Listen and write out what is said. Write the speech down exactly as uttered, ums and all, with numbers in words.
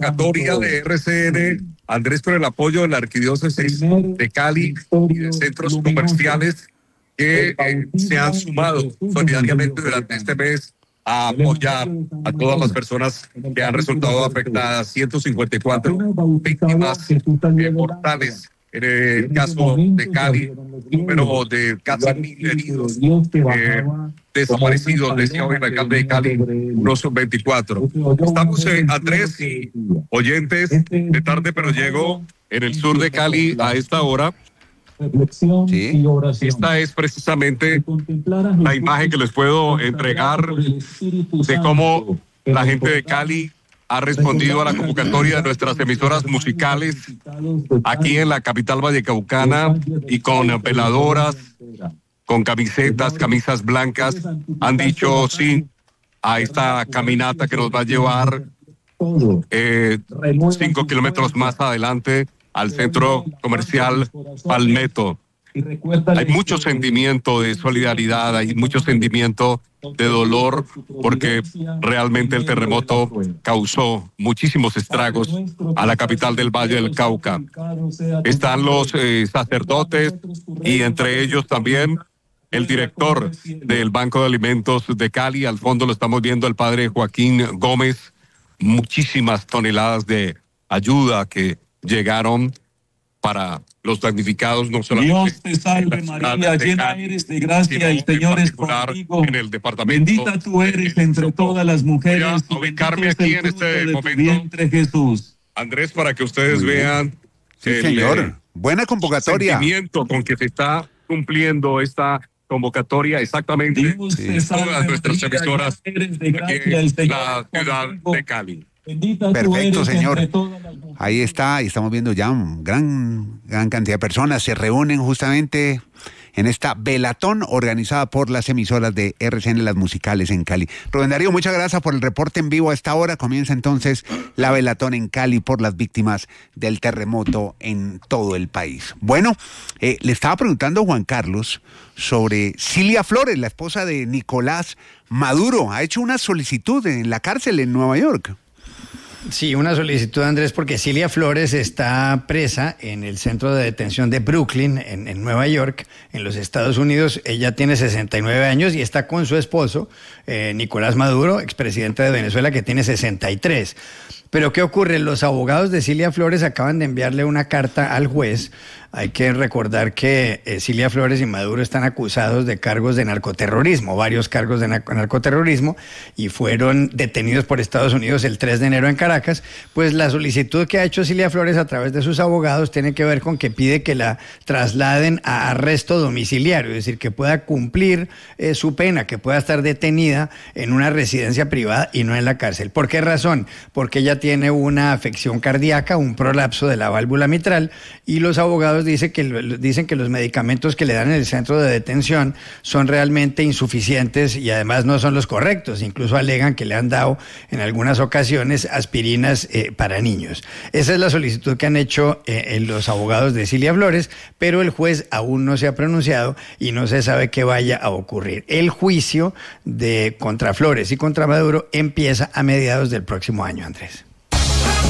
convocatoria de R C N, Andrés, por el apoyo de la Arquidiócesis de Cali y de centros comerciales que eh, se han sumado solidariamente durante este mes a apoyar a todas las personas que han resultado afectadas. ciento cincuenta y cuatro víctimas eh, mortales en el caso de Cali, número de casi mil heridos, eh, desaparecidos, decía hoy el alcalde de Cali, unos veinticuatro. Estamos, eh, Andrés y oyentes, de tarde, pero llego en el sur de Cali a esta hora. Sí. Esta es precisamente la imagen que les puedo entregar de cómo la gente de Cali ha respondido a la convocatoria de nuestras emisoras musicales aquí en la capital vallecaucana, y con veladoras, con camisetas, camisas blancas, han dicho sí a esta caminata que nos va a llevar eh, cinco kilómetros más adelante al centro comercial Palmetto. Hay mucho sentimiento de solidaridad, hay mucho sentimiento de dolor, porque realmente el terremoto causó muchísimos estragos a la capital del Valle del Cauca. Están los eh, sacerdotes, y entre ellos también el director del Banco de Alimentos de Cali. Al fondo lo estamos viendo, el padre Joaquín Gómez. Muchísimas toneladas de ayuda que llegaron para los damnificados, no solamente. Dios te salve María, llena eres de gracia, el Señor es contigo. En el departamento, bendita tú eres entre todas las mujeres. Voy a ubicarme aquí en este momento, vientre, Jesús. Andrés, para que ustedes vean sí, el señor. Eh, buena convocatoria. Sentimiento con que se está cumpliendo esta convocatoria, exactamente. Dios sí. Todas nuestras emisoras aquí en la ciudad de Cali. Perfecto, señor. Ahí está, y estamos viendo ya un gran, gran cantidad de personas se reúnen justamente en esta velatón organizada por las emisoras de R C N, las musicales en Cali. Rubén Darío, muchas gracias por el reporte en vivo a esta hora. Comienza entonces la velatón en Cali por las víctimas del terremoto en todo el país. Bueno, eh, le estaba preguntando a Juan Carlos sobre Cilia Flores, la esposa de Nicolás Maduro. Ha hecho una solicitud en la cárcel en Nueva York. Sí, una solicitud, Andrés, porque Cilia Flores está presa en el centro de detención de Brooklyn, en, en Nueva York, en los Estados Unidos. Ella tiene sesenta y nueve años y está con su esposo, eh, Nicolás Maduro, expresidente de Venezuela, que tiene sesenta y tres. Pero ¿qué ocurre? Los abogados de Cilia Flores acaban de enviarle una carta al juez. Hay que recordar que eh, Cilia Flores y Maduro están acusados de cargos de narcoterrorismo, varios cargos de narco- narcoterrorismo, y fueron detenidos por Estados Unidos el tres de enero en Caracas. Pues la solicitud que ha hecho Cilia Flores a través de sus abogados tiene que ver con que pide que la trasladen a arresto domiciliario, es decir, que pueda cumplir eh, su pena, que pueda estar detenida en una residencia privada y no en la cárcel. ¿Por qué razón? Porque ella tiene una afección cardíaca, un prolapso de la válvula mitral, y los abogados Dice que, dicen que los medicamentos que le dan en el centro de detención son realmente insuficientes y además no son los correctos. Incluso alegan que le han dado en algunas ocasiones aspirinas eh, para niños. Esa es la solicitud que han hecho eh, los abogados de Cilia Flores, pero el juez aún no se ha pronunciado y no se sabe qué vaya a ocurrir. El juicio de contra Flores y contra Maduro empieza a mediados del próximo año, Andrés.